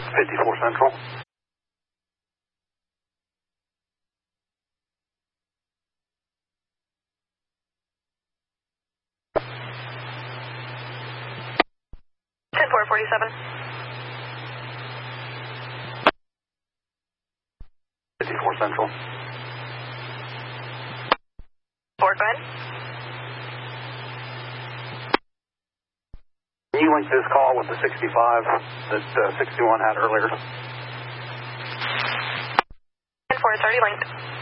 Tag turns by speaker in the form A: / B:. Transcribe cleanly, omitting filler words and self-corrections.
A: 54 Central.
B: Ten 447.
A: 54 Central.
B: 4, go ahead.
A: Can you link this call with the 65 that 61 had earlier?
B: 10 4, it's already linked.